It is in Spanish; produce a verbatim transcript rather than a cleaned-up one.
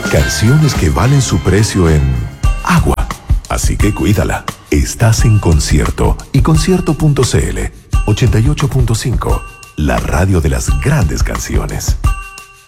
Canciones que valen su precio en agua. Así que cuídala. Estás en Concierto y concierto punto c l. ochenta y ocho punto cinco. La radio de las grandes canciones.